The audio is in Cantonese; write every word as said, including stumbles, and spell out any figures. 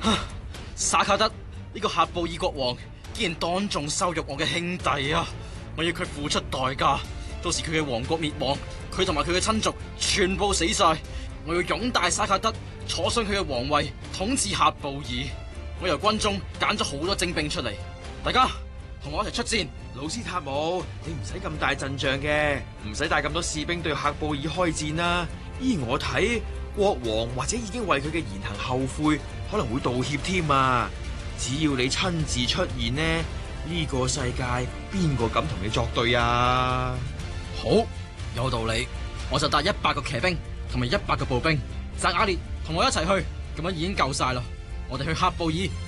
薩卡德呢個喀布爾國王竟然當眾羞辱我嘅兄弟啊！我要佢付出代價，到時佢嘅王國滅亡，佢同埋佢嘅親族全部死晒。我要擁戴薩卡德，坐上佢嘅皇位，統治喀布爾。我由軍中揀咗好多精兵出嚟，大家同我一齊出戰。 老斯塔姆，你唔使咁大陣仗嘅，唔使帶咁多士兵對喀布爾開戰啦。依我睇，國王或者已經為佢嘅言行後悔，可能會道歉添啊！只要你親自出現呢，呢個世界邊個敢同你作對啊？ 好，有道理，我就帶一百個騎兵同埋一百個步兵，扎瓦列同我一齊去，咁樣已經夠晒啦。我哋去喀布爾